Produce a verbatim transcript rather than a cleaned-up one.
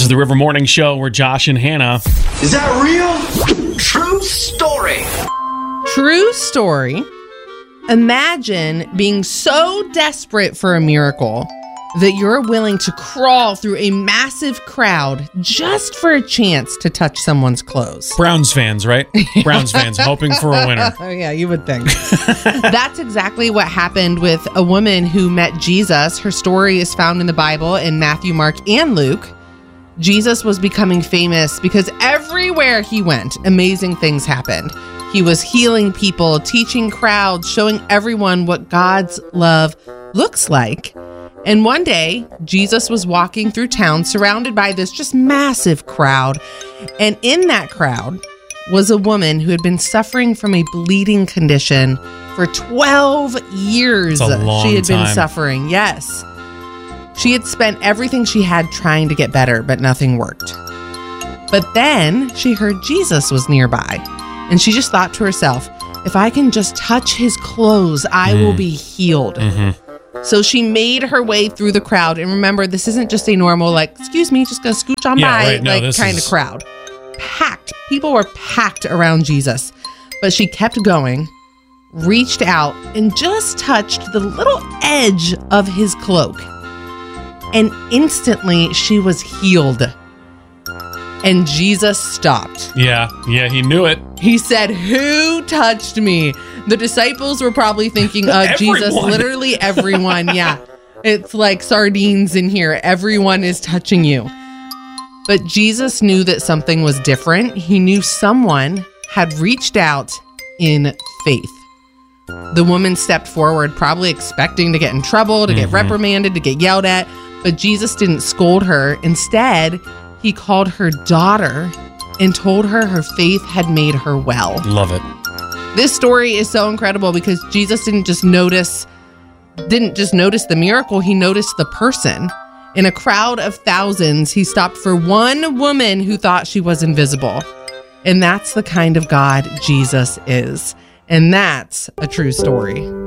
is the River Morning Show. We're Josh and Hannah. Is that real? True story. True story. Imagine being so desperate for a miracle that you're willing to crawl through a massive crowd just for a chance to touch someone's clothes. Browns fans, right? Browns fans hoping for a winner. Oh, yeah, you would think. That's exactly what happened with a woman who met Jesus. Her story is found in the Bible in Matthew, Mark, and Luke. Jesus was becoming famous because everywhere he went, amazing things happened. He was healing people, teaching crowds, showing everyone what God's love looks like. And one day, Jesus was walking through town surrounded by this just massive crowd. And in that crowd was a woman who had been suffering from a bleeding condition for twelve years. That's a long she had been time. suffering. Yes. She had spent everything she had trying to get better, but nothing worked. But then she heard Jesus was nearby. And she just thought to herself, if I can just touch his clothes, I mm. will be healed. Mm-hmm. So she made her way through the crowd. And remember, this isn't just a normal, like, excuse me, just gonna scooch on yeah, by, right. no, like, kind is... of crowd. Packed. People were packed around Jesus. But she kept going, reached out, and just touched the little edge of his cloak. And instantly, she was healed. And Jesus stopped. Yeah, yeah, he knew it. He said, who touched me? The disciples were probably thinking, uh, Jesus, literally everyone. Yeah, it's like sardines in here. Everyone is touching you. But Jesus knew that something was different. He knew someone had reached out in faith. The woman stepped forward, probably expecting to get in trouble, to mm-hmm. get reprimanded, to get yelled at. But Jesus didn't scold her. Instead, he called her daughter and told her her faith had made her well. Love it. This story is so incredible because Jesus didn't just notice, didn't just notice the miracle, he noticed the person. In a crowd of thousands, he stopped for one woman who thought she was invisible. And that's the kind of God Jesus is. And that's a true story.